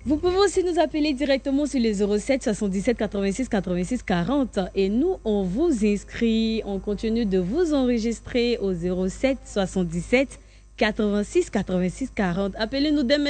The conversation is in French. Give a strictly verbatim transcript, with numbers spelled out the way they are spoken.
Vous pouvez aussi nous appeler directement sur les zéro sept soixante-dix-sept quatre-vingt-six quatre-vingt-six quarante et nous, on vous inscrit, on continue de vous enregistrer au zéro sept soixante-dix-sept quatre-vingt-six quatre-vingt-six quarante. Appelez-nous dès maintenant.